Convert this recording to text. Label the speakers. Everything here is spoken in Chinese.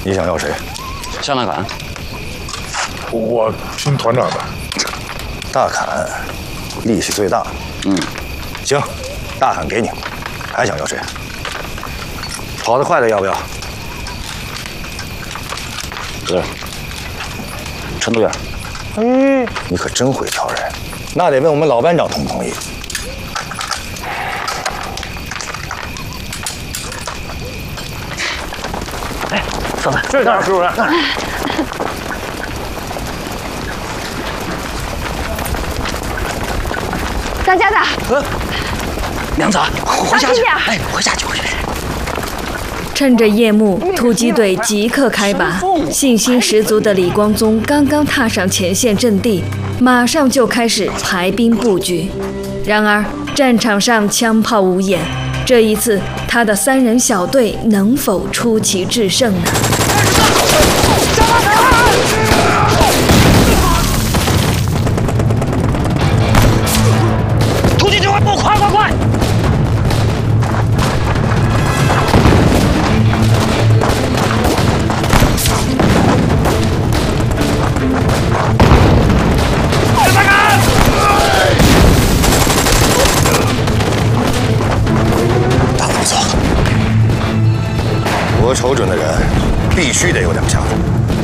Speaker 1: 你想要谁？
Speaker 2: 向大侃。
Speaker 3: 我听团长的。
Speaker 1: 大侃，力气最大。行，大侃给你。还想要谁？跑得快的要不要？
Speaker 2: 是。陈独眼。
Speaker 1: 你可真会挑人，那得问我们老班长同不同意。
Speaker 2: 哎，嫂子，
Speaker 3: 这家主任。
Speaker 4: 当家的。
Speaker 2: 娘子，回家去。哎，回家去。
Speaker 5: 趁着夜幕，突击队即刻开拔。信心十足的李光宗刚刚踏上前线阵地，马上就开始排兵布局。然而战场上枪炮无眼，这一次他的3人小队能否出奇制胜呢？
Speaker 2: 突击指挥部，快！
Speaker 1: 大不错，我瞅准的人必须得有2下子。